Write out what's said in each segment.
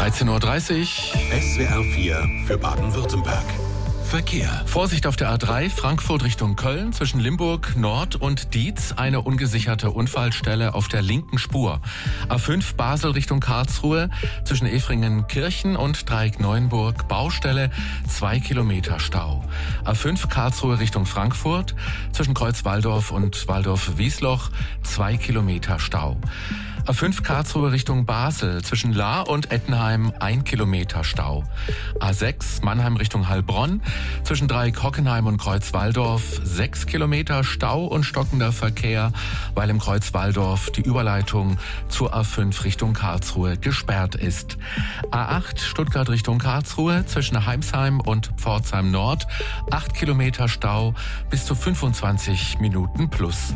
13:30 Uhr. SWR 4 für Baden-Württemberg. Verkehr. Vorsicht auf der A3 Frankfurt Richtung Köln zwischen Limburg Nord und Dietz. Eine ungesicherte Unfallstelle auf der linken Spur. A5 Basel Richtung Karlsruhe zwischen Efringen-Kirchen und Dreieck-Neuenburg. Baustelle, 2 Kilometer Stau. A5 Karlsruhe Richtung Frankfurt zwischen Kreuz-Walldorf und Walldorf-Wiesloch. 2 Kilometer Stau. A5 Karlsruhe Richtung Basel zwischen Lahr und Ettenheim 1 Kilometer Stau. A6 Mannheim Richtung Heilbronn zwischen Dreieck-Hockenheim und Kreuz-Walldorf 6 Kilometer Stau und stockender Verkehr, weil im Kreuz-Walldorf die Überleitung zur A5 Richtung Karlsruhe gesperrt ist. A8 Stuttgart Richtung Karlsruhe zwischen Heimsheim und Pforzheim Nord 8 Kilometer Stau bis zu 25 Minuten plus.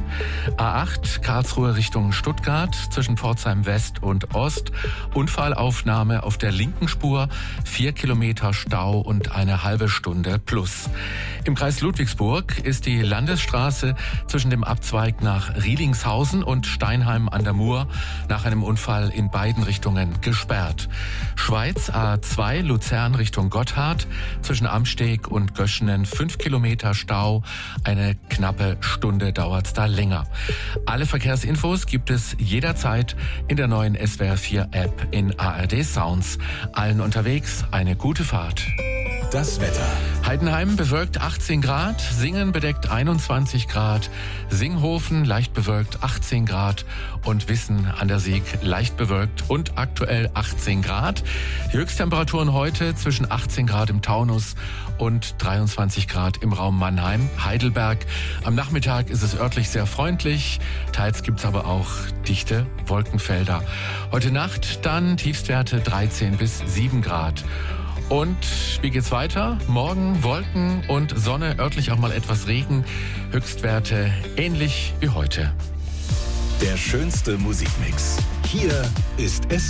A8 Karlsruhe Richtung Stuttgart zwischen Pforzheim West und Ost. Unfallaufnahme auf der linken Spur, 4 Kilometer Stau und eine halbe Stunde plus. Im Kreis Ludwigsburg ist die Landesstraße zwischen dem Abzweig nach Rielingshausen und Steinheim an der Mur nach einem Unfall in beiden Richtungen gesperrt. Schweiz A2 Luzern Richtung Gotthard zwischen Amsteg und Göschenen 5 Kilometer Stau. Eine knappe Stunde dauert da länger. Alle Verkehrsinfos gibt es jederzeit in der neuen SWR 4 App in ARD Sounds. Allen unterwegs eine gute Fahrt. Das Wetter. Heidenheim bewölkt 18 Grad, Singen bedeckt 21 Grad, Singhofen leicht bewölkt 18 Grad und Wissen an der Sieg leicht bewölkt und aktuell 18 Grad. Die Höchsttemperaturen heute zwischen 18 Grad im Taunus und 23 Grad im Raum Mannheim, Heidelberg. Am Nachmittag ist es örtlich sehr freundlich, teils gibt es aber auch dichte Wolkenfelder. Heute Nacht dann Tiefstwerte 13 bis 7 Grad. Und wie geht's weiter? Morgen Wolken und Sonne, örtlich auch mal etwas Regen. Höchstwerte ähnlich wie heute. Der schönste Musikmix. Hier ist